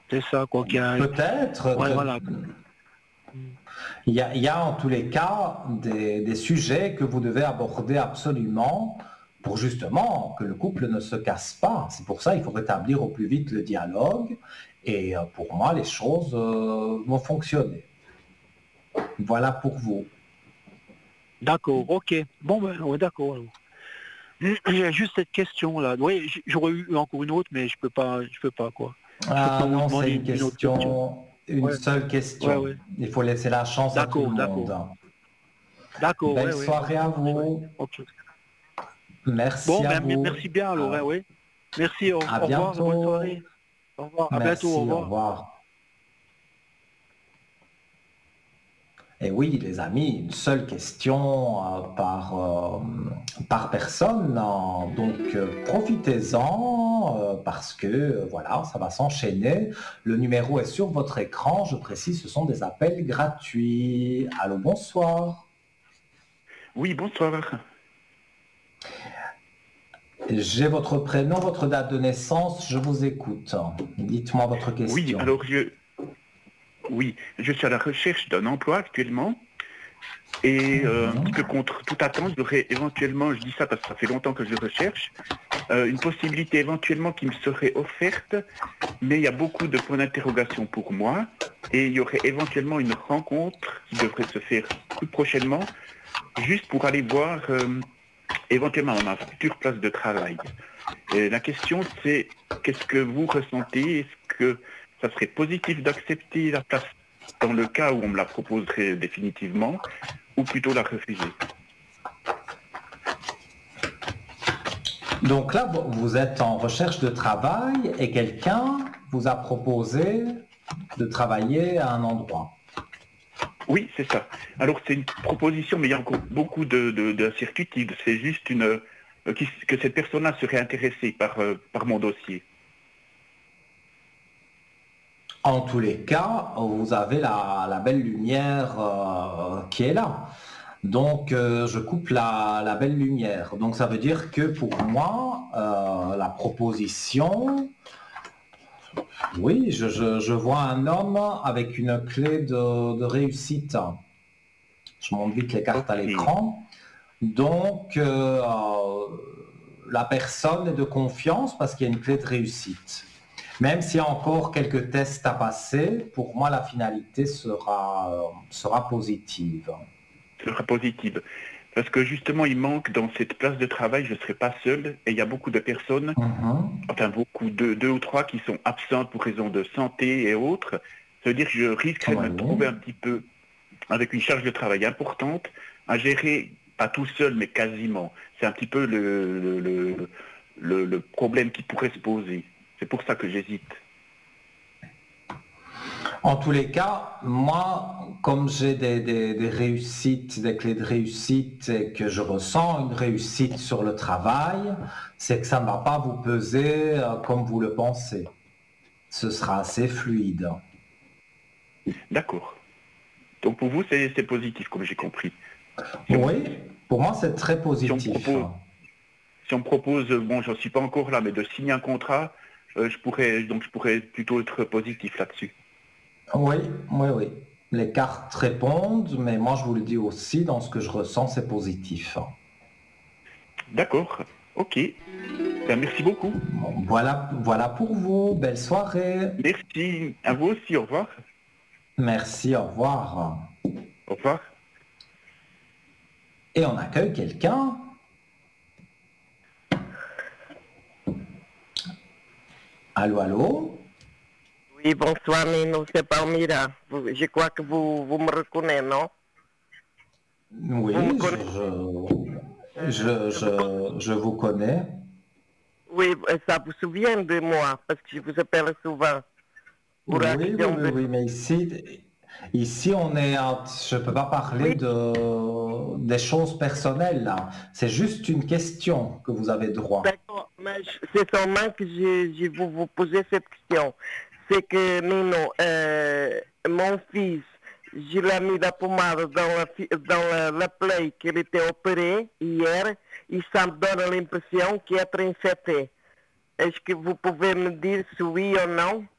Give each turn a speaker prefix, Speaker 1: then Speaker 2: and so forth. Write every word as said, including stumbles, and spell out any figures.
Speaker 1: C'est ça, quoi. Qu'il y a...
Speaker 2: Peut-être.
Speaker 1: Ouais,
Speaker 2: de-
Speaker 1: voilà.
Speaker 2: Il y a, il y a en tous les cas des, des sujets que vous devez aborder absolument pour justement que le couple ne se casse pas. C'est pour ça qu'il faut rétablir au plus vite le dialogue. Et euh, pour moi, les choses euh, vont fonctionner. Voilà pour vous.
Speaker 1: D'accord, ok. Bon, ben, ouais, d'accord. alors. J'ai juste cette question-là. Oui, j- j'aurais eu encore une autre, mais je peux pas, je peux pas, quoi. Je peux pas
Speaker 2: Ah
Speaker 1: vous
Speaker 2: non, c'est
Speaker 1: demander
Speaker 2: une
Speaker 1: une, une autre question.
Speaker 2: question, une
Speaker 1: Ouais,
Speaker 2: seule
Speaker 1: ouais,
Speaker 2: question.
Speaker 1: ouais.
Speaker 2: Il faut laisser la chance à tout le
Speaker 1: D'accord, d'accord.
Speaker 2: monde.
Speaker 1: D'accord, ouais,
Speaker 2: Belle
Speaker 1: ouais, ouais,
Speaker 2: soirée
Speaker 1: ça
Speaker 2: à
Speaker 1: marche, ouais.
Speaker 2: vous.
Speaker 1: Ok.
Speaker 2: Merci
Speaker 1: Bon,
Speaker 2: à
Speaker 1: ben, me-
Speaker 2: vous.
Speaker 1: merci bien, alors, hein,
Speaker 2: À,
Speaker 1: oui. Merci, au,
Speaker 2: à
Speaker 1: au revoir, bonne
Speaker 2: bientôt.
Speaker 1: soirée. Au revoir, à bientôt, au
Speaker 2: Merci, au
Speaker 1: revoir.
Speaker 2: revoir. Et oui, les amis, une seule question euh, par, euh, par personne. Hein. Donc, euh, profitez-en euh, parce que euh, voilà, ça va s'enchaîner. Le numéro est sur votre écran. Je précise, ce sont des appels gratuits. Allô, bonsoir.
Speaker 3: Oui, bonsoir.
Speaker 2: J'ai votre prénom, votre date de naissance. Je vous écoute. Dites-moi votre
Speaker 3: Oui,
Speaker 2: question.
Speaker 3: alors je, oui, je suis à la recherche d'un emploi actuellement et euh, un petit peu contre toute attente, j'aurais éventuellement, je dis ça parce que ça fait longtemps que je le recherche, euh, une possibilité éventuellement qui me serait offerte, mais il y a beaucoup de points d'interrogation pour moi et il y aurait éventuellement une rencontre qui devrait se faire tout prochainement, juste pour aller voir euh, éventuellement ma future place de travail. Et la question, c'est qu'est-ce que vous ressentez? Est-ce que ça serait positif d'accepter la place dans le cas où on me la proposerait définitivement, ou plutôt la refuser?
Speaker 2: Donc là, vous vous êtes en recherche de travail et quelqu'un vous a proposé de travailler à un endroit.
Speaker 3: Oui, c'est ça. Alors c'est une proposition, mais il y a encore beaucoup de, de, d'incertitudes. C'est juste une euh, qui- que cette personne-là serait intéressée par, euh, par mon dossier.
Speaker 2: En tous les cas, vous avez la, la belle lumière euh, qui est là. Donc, euh, je coupe la, la belle lumière. Donc, ça veut dire que pour moi, euh, la proposition, oui, je, je- je vois un homme avec une clé de, de réussite. Je monte vite les cartes à
Speaker 3: Ok,
Speaker 2: l'écran. Donc, euh, euh, la personne est de confiance parce qu'il y a une clé de réussite. Même s'il y a encore quelques tests à passer, pour moi, la finalité sera, euh, sera positive.
Speaker 3: ce sera positive. Parce que justement, il manque dans cette place de travail, je ne serai pas seul, et il y a beaucoup de personnes,
Speaker 2: Mhm.
Speaker 3: enfin beaucoup, deux, deux ou trois qui sont absentes pour raison de santé et autres. Ça veut dire que je risquerais de me
Speaker 2: Oui.
Speaker 3: trouver un petit peu avec une charge de travail importante à gérer, pas tout seul, mais quasiment. C'est un petit peu le, le, le, le- le problème qui pourrait se poser. C'est pour ça que j'hésite.
Speaker 2: En tous les cas, moi, comme j'ai des, des- des réussites, des clés de réussite et que je ressens une réussite sur le travail, c'est que ça ne va pas vous peser euh, comme vous le pensez. Ce sera assez fluide.
Speaker 3: D'accord. Donc pour vous, c'est c'est positif, comme j'ai compris. Si on,
Speaker 2: Oui, pour moi, c'est très
Speaker 3: si on me
Speaker 2: positif.
Speaker 3: propose, si on me propose, euh, bon, j'en suis pas encore là, mais de signer un contrat, euh, je pourrais, donc je pourrais plutôt être positif là-dessus.
Speaker 2: Oui, oui, oui. Les cartes répondent, mais moi, je vous le dis aussi, dans ce que je ressens, c'est positif.
Speaker 3: D'accord. Ok. Ben, merci beaucoup.
Speaker 2: Bon, voilà, voilà pour vous. Belle soirée.
Speaker 3: Merci à vous aussi. Au revoir.
Speaker 2: Merci, au revoir.
Speaker 3: Au revoir.
Speaker 2: Et on accueille quelqu'un. Allô, allô?
Speaker 4: Oui, bonsoir, Nino, c'est Palmyra. Vous- Je crois que vous, vous me reconnaissez, non? Vous me
Speaker 2: Oui, je,
Speaker 4: connaissez?
Speaker 2: je,
Speaker 4: Euh,
Speaker 2: je,
Speaker 4: je vous con-
Speaker 2: je, je vous connais.
Speaker 4: Oui, euh, ça vous souvient de moi, parce que je vous appelle souvent pour
Speaker 2: Oui, oui,
Speaker 4: action
Speaker 2: oui,
Speaker 4: de...
Speaker 2: oui, mais ici, ici on est, en- je ne peux pas parler
Speaker 4: Oui,
Speaker 2: de, des choses personnelles là. C'est juste une question que vous avez droit.
Speaker 4: d'accord, mais je- c'est seulement que je, je vous, vous poser cette question. C'est que, Nino, euh, mon fils, je l'ai mis la pommade dans la, fi- dans la, la plaie qu'il était opéré hier, et ça me donne l'impression qu'il est infecté. Est-ce que vous pouvez me dire si oui ou non?